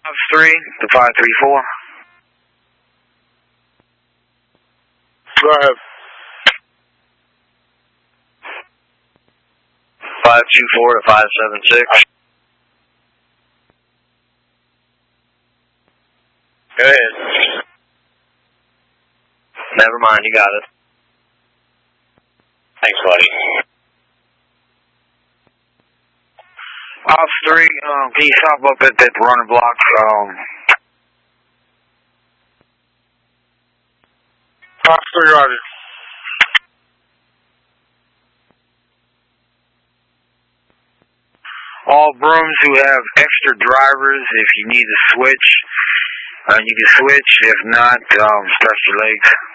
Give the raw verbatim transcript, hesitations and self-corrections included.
three to five three four. Go ahead. five two four to five seven six. Go ahead. Never mind, you got it. Thanks, buddy. Ops three, um, can you stop up at that runner block? Um, Ops three, roger. all brooms who have extra drivers, if you need to switch, uh, you can switch. If not, um, stretch your legs.